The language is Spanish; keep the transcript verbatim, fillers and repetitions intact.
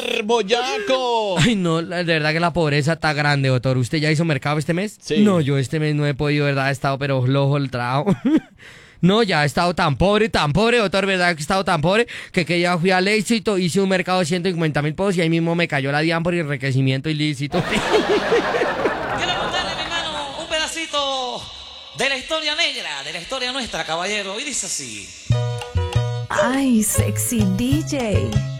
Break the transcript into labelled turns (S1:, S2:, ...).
S1: boyaco.
S2: Ay, no, la- de verdad que la pobreza está grande, doctor. ¿Usted ya hizo mercado este mes?
S1: Sí.
S2: No, yo este mes no he podido, ¿verdad? He estado pero flojo el trabajo. No, ya he estado tan pobre, tan pobre, doctor, ¿verdad? Que he estado tan pobre que, que ya fui al éxito, hice un mercado de ciento cincuenta mil pesos y ahí mismo me cayó la DIAN por enriquecimiento ilícito.
S3: Quiero contarle, mi hermano, un pedacito de la historia negra, de la historia nuestra, caballero. Y dice así.
S4: Ay, sexy D J.